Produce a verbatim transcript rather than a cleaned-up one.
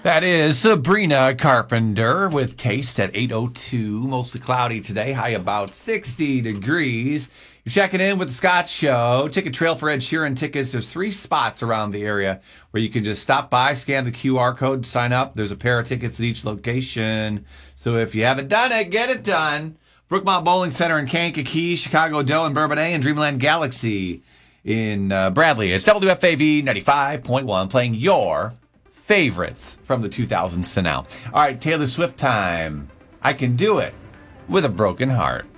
That is Sabrina Carpenter with Taste at eight oh two. Mostly cloudy today, high about sixty degrees. You're checking in with the Scott Show. Ticket trail for Ed Sheeran tickets. There's three spots around the area where you can just stop by, scan the Q R code, sign up. There's a pair of tickets at each location. So if you haven't done it, get it done. Brookmont Bowling Center in Kankakee, Chicago Doe and Bourbonnais, and Dreamland Galaxy in uh, Bradley. It's W F A V ninety-five point one playing your favorites from the two thousands to now. All right, Taylor Swift time. I Can Do It with a Broken Heart.